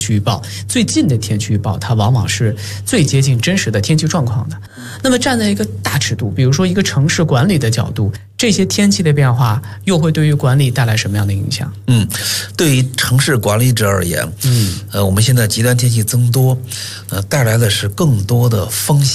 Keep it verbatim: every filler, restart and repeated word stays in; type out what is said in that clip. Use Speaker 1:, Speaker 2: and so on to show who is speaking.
Speaker 1: 气预报，最近的天气预报它往往是最接近真实的天气状况的。那么站在一个大尺度，比如说一个城市管理的角度，这些天气的变化又会对于管理带来什么样的影响？
Speaker 2: 嗯，对于城市管理者而言，嗯，呃，我们现在极端天气增多，呃，带来的是更多的风险。